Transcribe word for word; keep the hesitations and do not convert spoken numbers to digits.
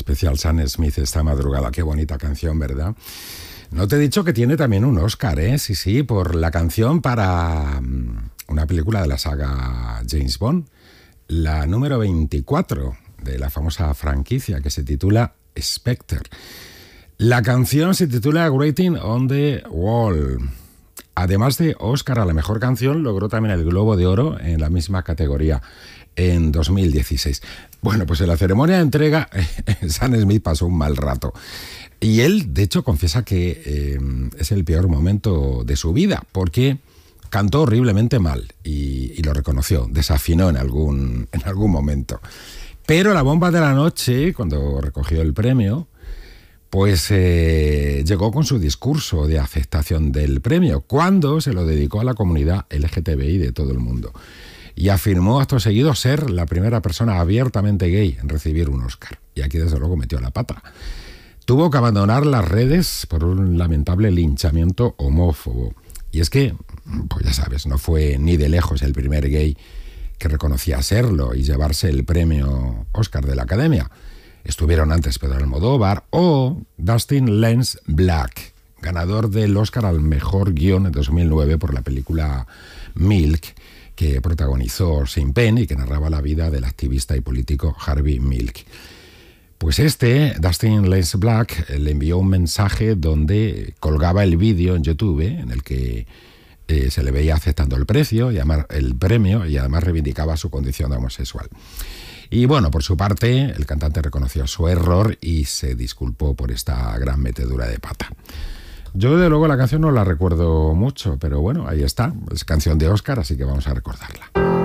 especial Sam Smith esta madrugada. Qué bonita canción, ¿verdad? No te he dicho que tiene también un Oscar, ¿eh? Sí, sí, por la canción para una película de la saga James Bond, la número veinticuatro de la famosa franquicia, que se titula Spectre. La canción se titula Writing on the Wall. Además de Oscar a la mejor canción, logró también el Globo de Oro en la misma categoría en dos mil dieciséis. Bueno, pues en la ceremonia de entrega, Sam Smith pasó un mal rato. Y él, de hecho, confiesa que eh, es el peor momento de su vida, porque cantó horriblemente mal y, y lo reconoció, desafinó en algún, en algún momento. Pero la bomba de la noche, cuando recogió el premio, pues eh, llegó con su discurso de aceptación del premio, cuando se lo dedicó a la comunidad L G T B I de todo el mundo. Y afirmó acto seguido ser la primera persona abiertamente gay en recibir un Oscar. Y aquí desde luego metió la pata. Tuvo que abandonar las redes por un lamentable linchamiento homófobo. Y es que, pues ya sabes, no fue ni de lejos el primer gay que reconocía serlo y llevarse el premio Oscar de la Academia. Estuvieron antes Pedro Almodóvar o Dustin Lance Black, ganador del Oscar al mejor guión en dos mil nueve por la película Milk, que protagonizó Sean Penn y que narraba la vida del activista y político Harvey Milk. Pues este, Dustin Lance Black, le envió un mensaje donde colgaba el vídeo en YouTube en el que eh, se le veía aceptando el precio y además, el premio y además reivindicaba su condición de homosexual. Y bueno, por su parte, el cantante reconoció su error y se disculpó por esta gran metedura de pata. Yo, de luego, la canción no la recuerdo mucho, pero bueno, ahí está. Es canción de Oscar, así que vamos a recordarla.